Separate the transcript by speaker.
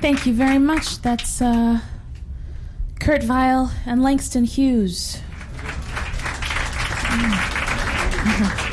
Speaker 1: Thank you very much. That's Kurt Vile and Langston Hughes.